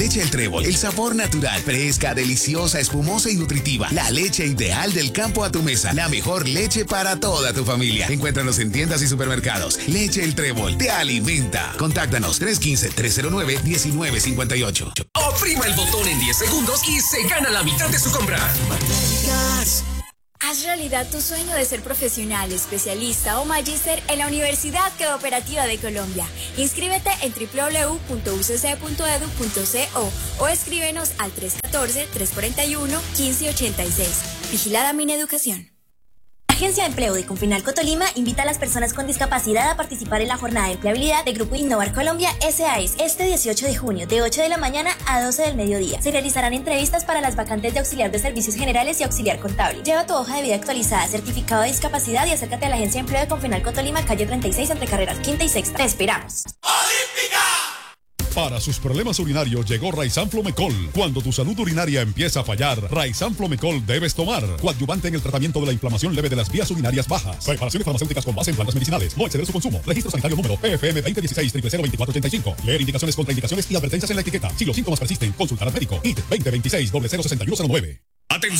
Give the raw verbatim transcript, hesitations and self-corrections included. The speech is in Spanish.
Leche El Trébol, el sabor natural, fresca, deliciosa, espumosa y nutritiva. La leche ideal del campo a tu mesa. La mejor leche para toda tu familia. Encuéntranos en tiendas y supermercados. Leche El Trébol te alimenta. Contáctanos tres uno cinco, tres cero nueve, uno nueve cinco ocho. Oprima el botón en diez segundos y se gana la mitad de su compra. Haz realidad tu sueño de ser profesional, especialista o magíster en la Universidad Cooperativa de Colombia. Inscríbete en doble u doble u doble u punto u c c punto e d u punto co o escríbenos al tres uno cuatro, tres cuatro uno, uno cinco ocho seis. Vigilada Mineducación. La Agencia de Empleo de Confinalco Tolima invita a las personas con discapacidad a participar en la jornada de empleabilidad de Grupo Innovar Colombia S A S este dieciocho de junio de ocho de la mañana a doce del mediodía. Se realizarán entrevistas para las vacantes de auxiliar de servicios generales y auxiliar contable. Lleva tu hoja de vida actualizada, certificado de discapacidad y acércate a la Agencia de Empleo de Confinalco Tolima, calle treinta y seis, entre carreras quinta y sexta. Te esperamos. ¡Olímpica! Para sus problemas urinarios llegó Raizan Flomecol. Cuando tu salud urinaria empieza a fallar, Raizan Flomecol debes tomar. Coadyuvante en el tratamiento de la inflamación leve de las vías urinarias bajas. Preparaciones farmacéuticas con base en plantas medicinales. No exceder su consumo. Registro sanitario número P F M veinte dieciséis, cero cero veinticuatro ochenta y cinco. Leer indicaciones, contraindicaciones y advertencias en la etiqueta. Si los síntomas persisten, consultar al médico. I T veinte veintiséis, cero cero seis uno cero nueve. Atención.